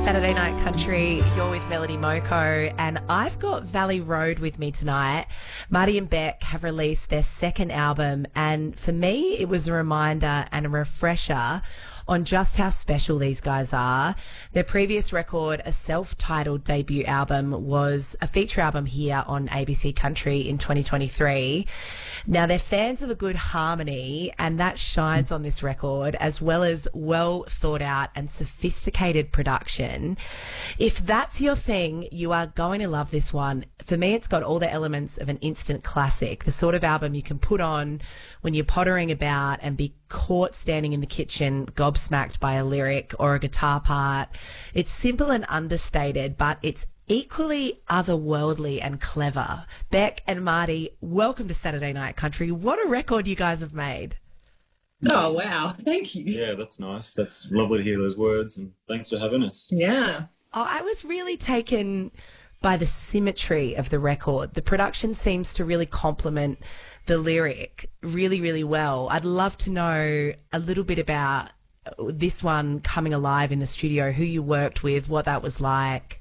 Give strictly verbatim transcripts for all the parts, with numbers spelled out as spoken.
Saturday Night Country. You're with Melody Moko, and I've got Valley Road with me tonight. Marty and Beck have released their second album, and for me, it was a reminder and a refresher on just how special these guys are. Their previous record, a self-titled debut album, was a feature album here on A B C Country in twenty twenty-three. Now, they're fans of a good harmony, and that shines on this record, as well as well thought out and sophisticated production. If that's your thing, you are going to love this one. For me, it's got all the elements of an instant classic, the sort of album you can put on when you're pottering about and be caught standing in the kitchen gobsmacked by a lyric or a guitar part. It's simple and understated, but it's equally otherworldly and clever. Beck and Marty, welcome to Saturday Night Country. What a record you guys have made. Oh, wow. Thank you. Yeah, that's nice. That's lovely to hear those words, and thanks for having us. Yeah. Oh, I was really taken by the symmetry of the record. The production seems to really complement the lyric really, really well. I'd love to know a little bit about this one coming alive in the studio, who you worked with, what that was like.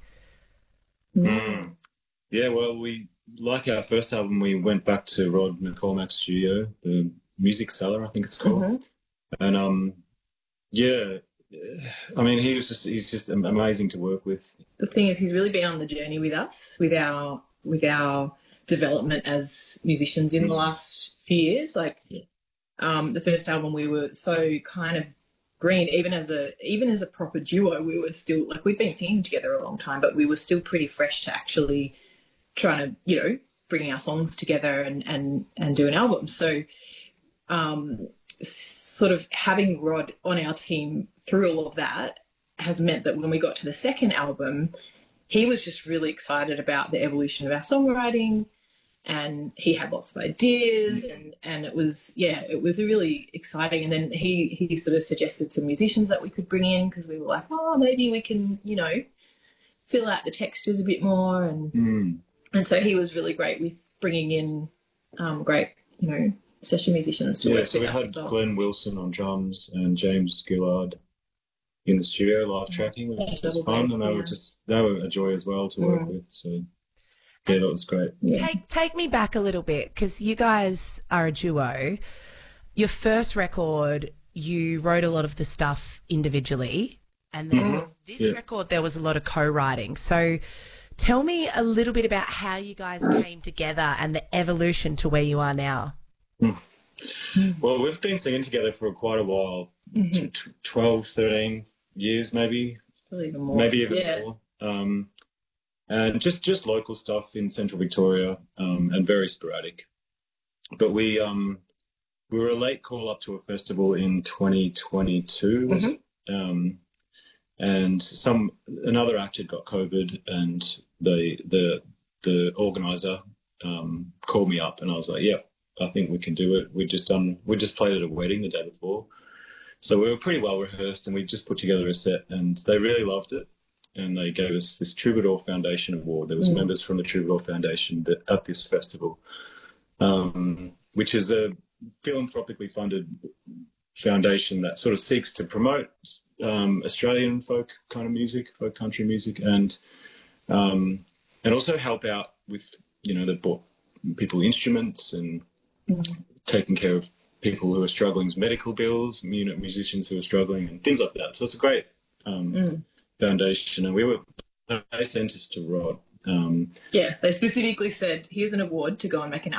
Mm. Yeah, well, we, like our first album, we went back to Rod McCormack's studio, the Music Cellar, I think it's called. Mm-hmm. And, um, yeah, I mean, he was just, he's just amazing to work with. The thing is, he's really been on the journey with us, with our, with our development as musicians in mm. the last few years. Like, yeah. um, the first album, we were so kind of green, even as a, even as a proper duo, we were still, like, we'd been singing together a long time, but we were still pretty fresh to actually trying to, you know, bringing our songs together and, and, and do an album. So, um, sort of having Rod on our team through all of that has meant that when we got to the second album, he was just really excited about the evolution of our songwriting, and he had lots of ideas, and, and it was, yeah, it was really exciting. And then he, he sort of suggested some musicians that we could bring in, because we were like, oh, maybe we can, you know, fill out the textures a bit more. And mm. and so he was really great with bringing in um, great, you know, session musicians to yeah, work so with we us had as well. Glenn Wilson on drums and James Gillard in the studio live tracking, which was fun, and they were just, they were a joy as well to work mm. with. So yeah, that was great. Yeah. Take take me back a little bit, because you guys are a duo. Your first record, you wrote a lot of the stuff individually, and then mm-hmm. with this yeah. record, there was a lot of co-writing. So tell me a little bit about how you guys came together and the evolution to where you are now. Mm. Well, we've been singing together for quite a while, mm-hmm. t- twelve, thirteen years maybe, Probably even more. maybe even yeah. more. Um, and just, just local stuff in Central Victoria, um, and very sporadic. But we um, we were a late call up to a festival in twenty twenty-two, was mm-hmm. it? Um, and some another act had got COVID, and the the the organizer um, called me up, and I was like, yeah, I think we can do it. We just done we just played at a wedding the day before, so we were pretty well rehearsed, and we just put together a set, and they really loved it. And they gave us this Troubadour Foundation Award. There was mm. members from the Troubadour Foundation that, at this festival, um, which is a philanthropically funded foundation that sort of seeks to promote um, Australian folk kind of music, folk country music, and um, and also help out with, you know, they bought people instruments and mm. taking care of people who are struggling with medical bills, you know, musicians who are struggling and things like that. So it's a great um, mm. foundation, and we were they sent us to Rod. Um, yeah, they specifically said, here's an award to go and make an